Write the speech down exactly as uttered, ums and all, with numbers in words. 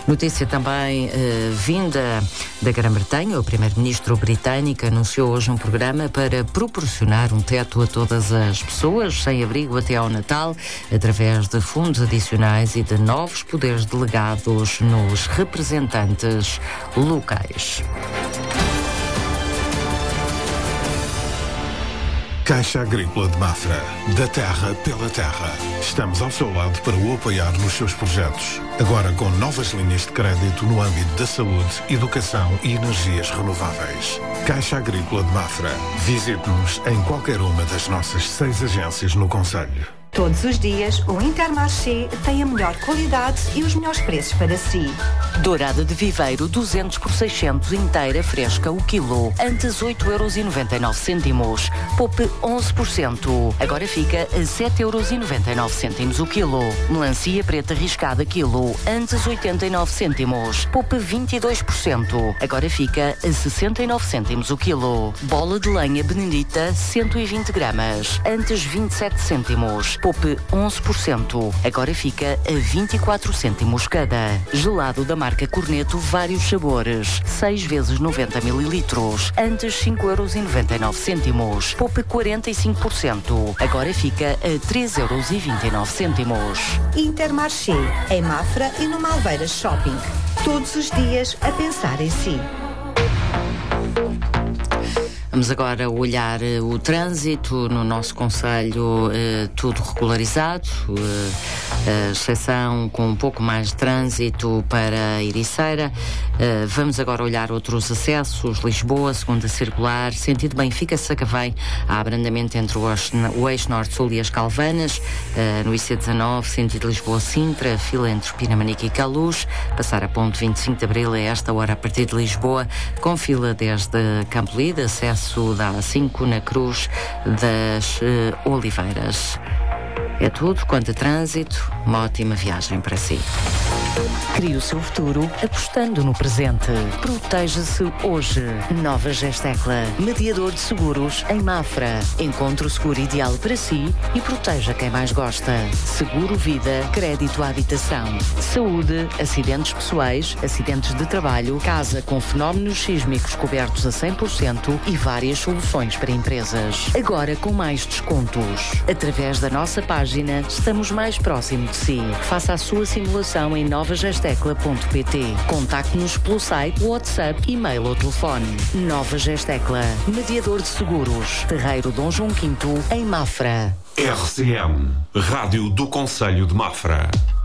Notícia também eh, vinda da Grã-Bretanha. O primeiro-ministro britânico anunciou hoje um programa para proporcionar um teto a todas as pessoas sem abrigo até ao Natal, através de fundos adicionais e de novos poderes delegados nos representantes locais. Caixa Agrícola de Mafra. Da terra pela terra. Estamos ao seu lado para o apoiar nos seus projetos. Agora com novas linhas de crédito no âmbito da saúde, educação e energias renováveis. Caixa Agrícola de Mafra. Visite-nos em qualquer uma das nossas seis agências no concelho. Todos os dias, o Intermarché tem a melhor qualidade e os melhores preços para si. Dourada de Viveiro, duzentos por seiscentos, inteira, fresca, o quilo. Antes oito euros e noventa e nove cêntimos. Poupe onze por cento. Agora fica a sete euros e noventa e nove cêntimos o quilo. Melancia preta riscada, quilo. Antes oitenta e nove cêntimos. Poupe vinte e dois por cento. Agora fica a sessenta e nove cêntimos o quilo. Bola de lenha Benedita, cento e vinte gramas. Antes vinte e sete cêntimos. Poupe onze por cento. Agora fica a vinte e quatro cêntimos cada. Gelado da marca Corneto, vários sabores. seis vezes noventa mililitros. Antes cinco euros e noventa e nove cêntimos. Poupe quarenta e cinco por cento. Agora fica a três euros e vinte e nove cêntimos. Intermarché, em Mafra e no Malveiras Shopping. Todos os dias a pensar em si. Vamos agora olhar uh, o trânsito no nosso concelho, uh, tudo regularizado, uh, uh, exceção com um pouco mais de trânsito para Ericeira. Uh, vamos agora olhar outros acessos. Lisboa, segunda circular, sentido Benfica-Sacavém, há abrandamento entre o eixo, o eixo norte-sul e as Calvanas. Uh, no I C dezanove, sentido Lisboa-Sintra, fila entre Pinamanique e Caluz. Passar a ponte vinte e cinco de Abril a esta hora a partir de Lisboa, com fila desde Campolide, acesso da A cinco na Cruz das uh, Oliveiras. É tudo quanto a trânsito. Uma ótima viagem para si. Crie o seu futuro apostando no presente. Proteja-se hoje. Nova Gestecla. Mediador de seguros em Mafra. Encontre o seguro ideal para si e proteja quem mais gosta. Seguro vida, crédito à habitação, saúde, acidentes pessoais, acidentes de trabalho, casa com fenómenos sísmicos cobertos a cem por cento e várias soluções para empresas. Agora com mais descontos. Através da nossa página, estamos mais próximo de si. Faça a sua simulação em nova gestecla ponto pt. Contacte-nos pelo site, WhatsApp, e-mail ou telefone. Nova Gestecla, mediador de seguros. Terreiro Dom João quinto, em Mafra. R C M, Rádio do Concelho de Mafra.